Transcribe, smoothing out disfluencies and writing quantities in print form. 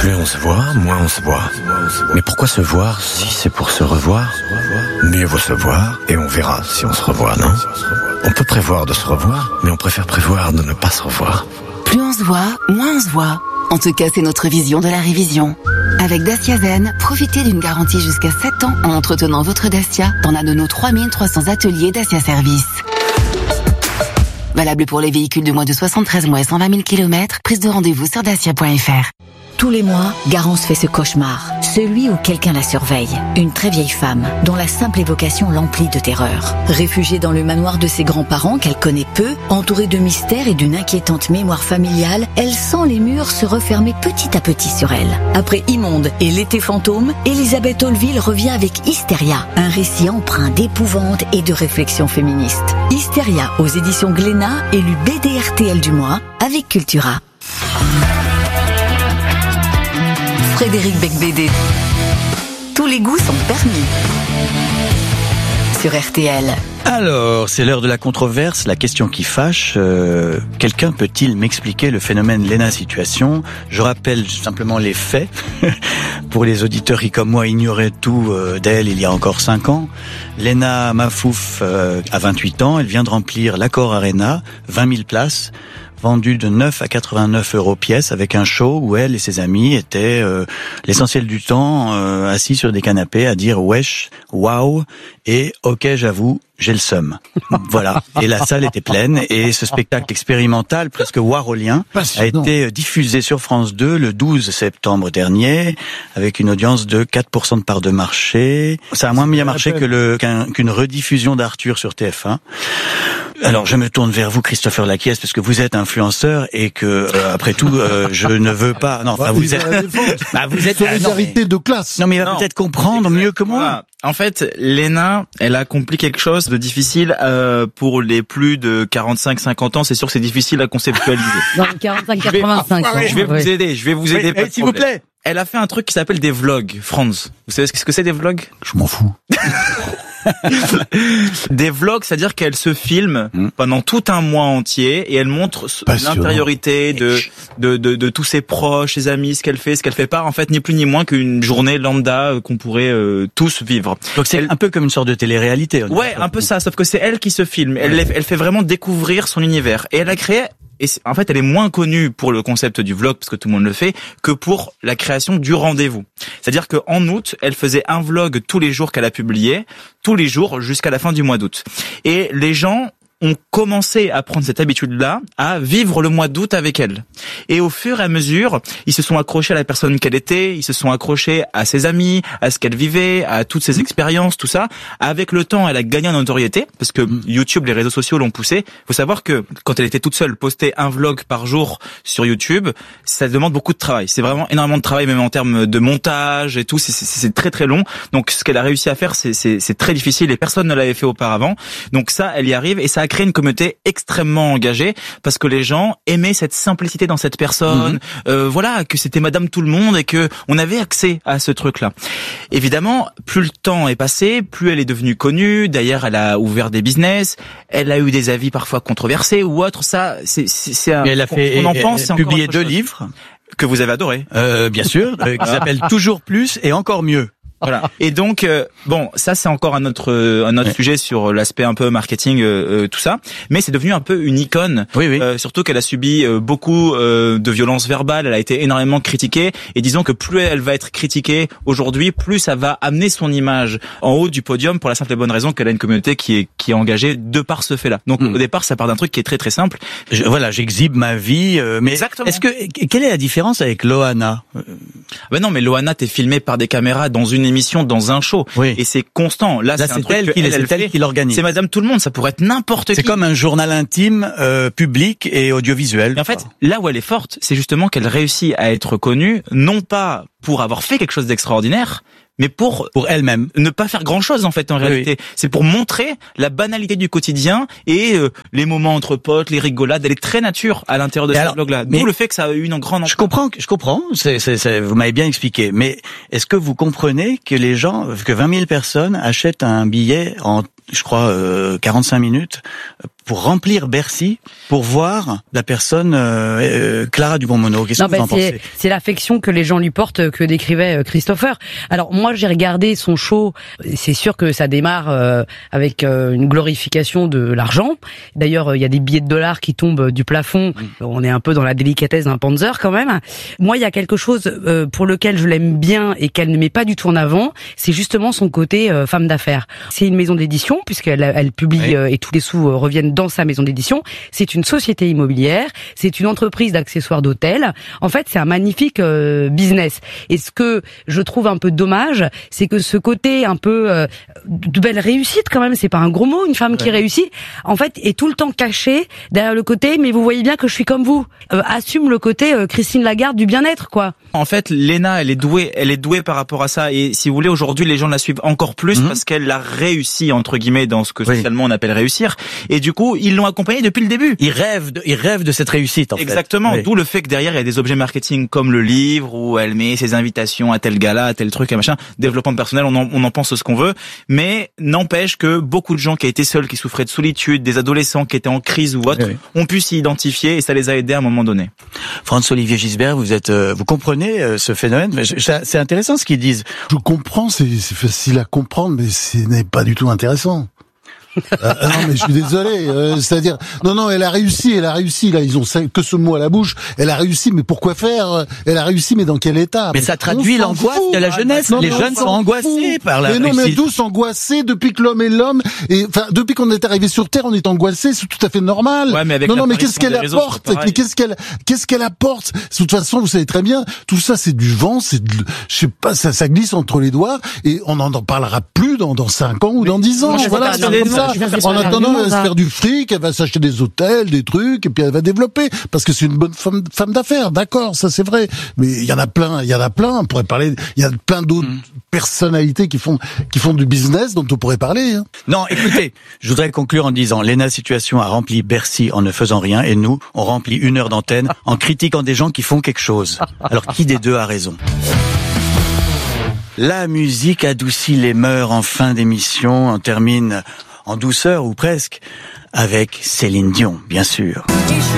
Plus on se voit, moins on se voit. Mais pourquoi se voir si c'est pour se revoir? Mieux vaut se voir et on verra si on se revoit, non? On peut prévoir de se revoir, mais on préfère prévoir de ne pas se revoir. Plus on se voit, moins on se voit. En tout cas, c'est notre vision de la révision. Avec Dacia Zen, profitez d'une garantie jusqu'à 7 ans en entretenant votre Dacia dans l'un de nos 3300 ateliers Dacia Service. Valable pour les véhicules de moins de 73 mois et 120 000 km, prise de rendez-vous sur dacia.fr. Tous les mois, Garance fait ce cauchemar, celui où quelqu'un la surveille. Une très vieille femme, dont la simple évocation l'emplit de terreur. Réfugiée dans le manoir de ses grands-parents qu'elle connaît peu, entourée de mystères et d'une inquiétante mémoire familiale, elle sent les murs se refermer petit à petit sur elle. Après Immonde et L'été fantôme, Elisabeth Olville revient avec Hystéria, un récit empreint d'épouvante et de réflexion féministe. Hystéria aux éditions Glénat, élu BDRTL du mois, avec Cultura. Frédéric Becbédé. Tous les goûts sont permis. Sur RTL. Alors, c'est l'heure de la controverse, la question qui fâche. Quelqu'un peut-il m'expliquer le phénomène Léna Situation? Je rappelle simplement les faits. Pour les auditeurs qui, comme moi, ignoraient tout d'elle il y a encore 5 ans. Léna Mafouf a 28 ans. Elle vient de remplir l'Accor Arena, 20 000 places. Vendu de 9 à 89 € pièce, avec un show où elle et ses amis étaient l'essentiel du temps assis sur des canapés à dire wesh, waouh et ok j'avoue j'ai le seum. Voilà. Et la salle était pleine et ce spectacle expérimental presque warholien a été diffusé sur France 2 le 12 septembre dernier avec une audience de 4% de part de marché. Ça a moins bien marché qu'une rediffusion d'Arthur sur TF1. Alors je me tourne vers vous, Christopher Laquiès, parce que vous êtes influenceur et que après tout, je ne veux pas. Non, enfin vous êtes. Vous êtes solidarité de classe. Non, mais il va peut-être comprendre mieux que moi. Voilà. En fait, Léna, elle a accompli quelque chose de difficile pour les plus de 45-50 ans. C'est sûr que c'est difficile à conceptualiser. Dans les 45-85. Je vais vous aider. Oui, s'il vous plaît. Elle a fait un truc qui s'appelle des vlogs, Franz. Vous savez ce que c'est des vlogs? Je m'en fous. Des vlogs, c'est-à-dire qu'elle se filme pendant tout un mois entier et elle montre l'intériorité de tous ses proches, ses amis, ce qu'elle fait pas, en fait, ni plus ni moins qu'une journée lambda qu'on pourrait tous vivre. Donc c'est un peu comme une sorte de télé-réalité. Ouais, un peu ça, sauf que c'est elle qui se filme. Elle fait vraiment découvrir son univers. Et elle a créé... Et en fait, elle est moins connue pour le concept du vlog, parce que tout le monde le fait, que pour la création du rendez-vous. C'est-à-dire qu'en août, elle faisait un vlog tous les jours qu'elle a publié, tous les jours jusqu'à la fin du mois d'août. Et les gens ont commencé à prendre cette habitude-là, à vivre le mois d'août avec elle. Et au fur et à mesure, ils se sont accrochés à la personne qu'elle était, ils se sont accrochés à ses amis, à ce qu'elle vivait, à toutes ses expériences, tout ça. Avec le temps, elle a gagné en notoriété, parce que YouTube, les réseaux sociaux l'ont poussée. Faut savoir que quand elle était toute seule, poster un vlog par jour sur YouTube, ça demande beaucoup de travail. C'est vraiment énormément de travail, même en termes de montage et tout. C'est très très long. Donc ce qu'elle a réussi à faire, c'est très difficile et personne ne l'avait fait auparavant. Donc ça, elle y arrive et ça a créé une communauté extrêmement engagée parce que les gens aimaient cette simplicité dans cette personne, voilà, que c'était Madame Tout le Monde et que on avait accès à ce truc-là. Évidemment, plus le temps est passé, plus elle est devenue connue. D'ailleurs, elle a ouvert des business, elle a eu des avis parfois controversés ou autres. Ça, c'est un. Mais elle a fait, on en pense. Elle a publié 2 livres que vous avez adorés. Bien sûr, qui s'appellent Toujours plus et encore mieux. Voilà. Et donc bon, ça c'est encore un autre sujet sur l'aspect un peu marketing, tout ça. Mais c'est devenu un peu une icône. Oui. Surtout qu'elle a subi beaucoup de violences verbales. Elle a été énormément critiquée. Et disons que plus elle va être critiquée aujourd'hui, plus ça va amener son image en haut du podium pour la simple et bonne raison qu'elle a une communauté qui est engagée de par ce fait-là. Donc au départ, ça part d'un truc qui est très très simple. J'exhibe ma vie. Mais exactement. Quelle est la différence avec Loana? Ben non, mais Loana, t'es filmé par des caméras dans une émission, dans un show. Oui. Et c'est constant. Là c'est elle qui l'organise. C'est Madame Tout le Monde, ça pourrait être n'importe qui. C'est comme un journal intime, public et audiovisuel. Et en fait, là où elle est forte, c'est justement qu'elle réussit à être connue, non pas pour avoir fait quelque chose d'extraordinaire, mais pour elle-même. Ne pas faire grand-chose, en fait, en réalité. Oui. C'est pour montrer la banalité du quotidien et les moments entre potes, les rigolades. Elle est très nature à l'intérieur de ce blog-là. D'où le fait que ça a eu une grande... Je comprends. Vous m'avez bien expliqué. Mais est-ce que vous comprenez que que 20 000 personnes achètent un billet en, je crois, 45 minutes pour remplir Bercy, pour voir la personne Clara Dupont-Moreau. Qu'est-ce que vous en pensez ? C'est l'affection que les gens lui portent que décrivait Christopher. Alors moi j'ai regardé son show, c'est sûr que ça démarre avec une glorification de l'argent. D'ailleurs il y a des billets de dollars qui tombent du plafond. On est un peu dans la délicatesse d'un Panzer quand même. Moi il y a quelque chose pour lequel je l'aime bien et qu'elle ne met pas du tout en avant, c'est justement son côté femme d'affaires. C'est une maison d'édition puisqu'elle publie et tous les sous reviennent dans sa maison d'édition. C'est une société immobilière, c'est une entreprise d'accessoires d'hôtel. En fait, c'est un magnifique business. Et ce que je trouve un peu dommage, c'est que ce côté un peu de belle réussite quand même, c'est pas un gros mot, une femme qui réussit, en fait, est tout le temps cachée derrière le côté mais vous voyez bien que je suis comme vous. Assume le côté Christine Lagarde du bien-être quoi. En fait, Léna, elle est douée par rapport à ça. Et si vous voulez, aujourd'hui, les gens la suivent encore plus parce qu'elle a réussi, entre guillemets, dans ce que socialement on appelle réussir. Et du coup, ils l'ont accompagnée depuis le début. Ils rêvent de cette réussite, en fait. Exactement. D'où le fait que derrière, il y a des objets marketing comme le livre où elle met ses invitations à tel gala, à tel truc, à machin. Développement personnel, on en pense ce qu'on veut. Mais n'empêche que beaucoup de gens qui étaient seuls, qui souffraient de solitude, des adolescents qui étaient en crise ou autre, ont pu s'y identifier et ça les a aidés à un moment donné. François-Olivier Gisbert, vous comprenez ce phénomène? C'est intéressant ce qu'ils disent. Je comprends, c'est facile à comprendre, mais ce n'est pas du tout intéressant. Non mais je suis désolé, c'est-à-dire non elle a réussi là, ils ont que ce mot à la bouche, elle a réussi mais pourquoi faire, elle a réussi mais dans quel état? Mais ça traduit l'angoisse de la jeunesse, les jeunes sont angoissés par la réussite. Mais non mais tous angoissés depuis que l'homme est l'homme et enfin depuis qu'on est arrivé sur terre, on est angoissé, c'est tout à fait normal. Ouais, mais avec mais qu'est-ce qu'elle apporte? Mais qu'est-ce qu'elle apporte? De toute façon, vous savez très bien, tout ça c'est du vent, je sais pas, ça glisse entre les doigts et on n'en parlera plus dans 5 ans ou dans 10 ans. Voilà, en attendant, elle va se faire du fric, elle va s'acheter des hôtels, des trucs, et puis elle va développer, parce que c'est une bonne femme d'affaires, d'accord, ça c'est vrai. Mais il y en a plein, on pourrait parler, il y a plein d'autres personnalités qui font du business dont on pourrait parler. Hein. Non, écoutez, je voudrais conclure en disant, Léna Situation a rempli Bercy en ne faisant rien, et nous, on remplit 1 heure d'antenne en critiquant des gens qui font quelque chose. Alors qui des deux a raison ? La musique adoucit les mœurs en fin d'émission, on termine en douceur ou presque, avec Céline Dion, bien sûr.